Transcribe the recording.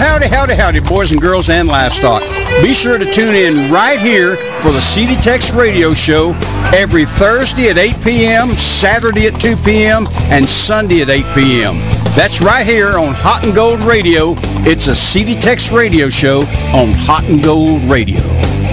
howdy, howdy, howdy, boys and girls and livestock. Be sure to tune in right here for the CD Tex Radio Show every Thursday at 8 p.m., Saturday at 2 p.m., and Sunday at 8 p.m. That's right here on Hot and Gold Radio. It's a CD Tex Radio Show on Hot and Gold Radio.